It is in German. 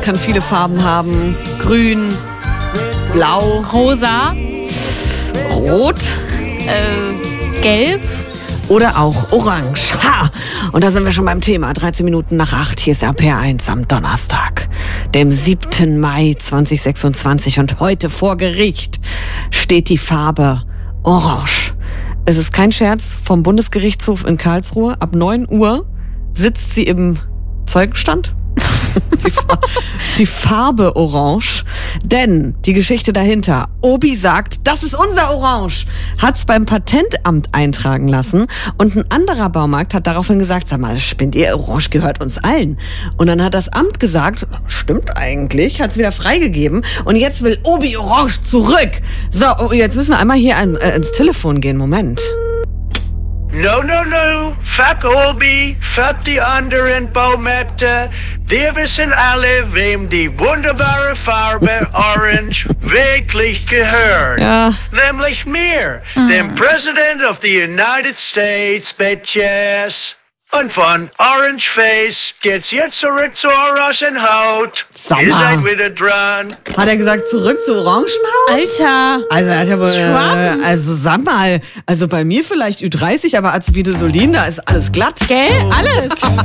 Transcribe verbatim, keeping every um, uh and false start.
kann viele Farben haben. Grün, blau, rosa, rot, äh, gelb. Oder auch orange. Ha! Und da sind wir schon beim Thema. dreizehn Minuten nach acht. Hier ist R P R eins am Donnerstag, dem siebten Mai zweitausendsechsundzwanzig. Und heute vor Gericht steht die Farbe Orange. Es ist kein Scherz. Vom Bundesgerichtshof in Karlsruhe. Ab neun Uhr sitzt sie im Zeugenstand. Die, Fa- die Farbe Orange. Denn die Geschichte dahinter. Obi sagt, das ist unser Orange. Hat's beim Patentamt eintragen lassen. Und ein anderer Baumarkt hat daraufhin gesagt, sag mal, spinnt ihr, Orange gehört uns allen. Und dann hat das Amt gesagt, stimmt eigentlich, hat's wieder freigegeben. Und jetzt will Obi Orange zurück. So, jetzt müssen wir einmal hier an, äh, ins Telefon gehen. Moment. No, no, no, fuck Obi, fuck die anderen Baumärkte. Wir wissen alle, wem die wunderbare Farbe Orange wirklich gehört. Ja. Nämlich mir, mhm. dem President of the United States, Bitches. Und von Orange Face geht's jetzt zurück zur Orangenhaut. Sommer. Ihr seid wieder dran. Hat er gesagt, zurück zur Orangenhaut? Alter. Also, er hat ja wohl, Trump. äh, also sag mal, also bei mir vielleicht Ü dreißig, aber Azepide Solin, da ist alles glatt. Gell? Alles.